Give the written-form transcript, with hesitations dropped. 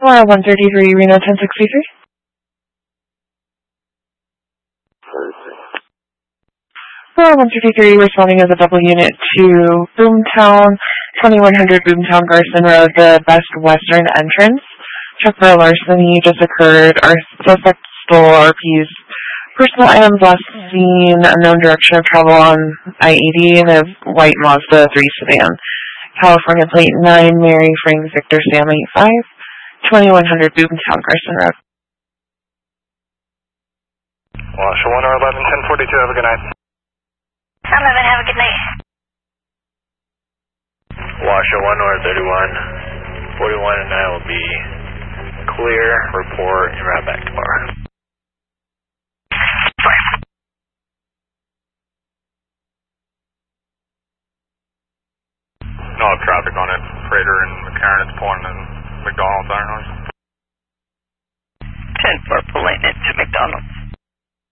133 Reno 1063. Floor 133 responding as a double unit to Boomtown, 2100 Boomtown Garson Road, the Best Western entrance. Check for a larceny just occurred. Our suspect stole RP's personal items last seen, unknown direction of travel on I-80 in a white Mazda 3 sedan. California plate 9, Mary Frank Victor Sam 85, 2100 Boomtown Garson Road. Washer 1 or 11, 1042, have a good night. 11, have a good night. Washer 1 or 31, 41 and I will be clear, report, and route back to bar. No traffic on it. Freighter and McCarran is pulling in McDonald's, Iron Horse. 10-4 pulling into McDonald's.